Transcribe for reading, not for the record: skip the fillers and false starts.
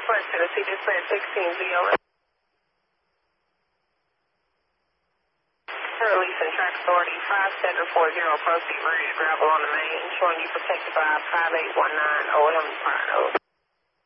Northwest Tennessee, dispatch 16-0. Releasing track authority 5740, proceed ready to gravel on the main, showing you protected by 5819 OM Prado.